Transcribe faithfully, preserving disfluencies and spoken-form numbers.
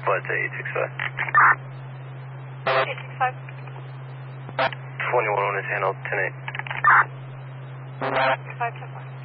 flight to eight six five. eight six five. twenty-one on his handle, ten eight. five ten four.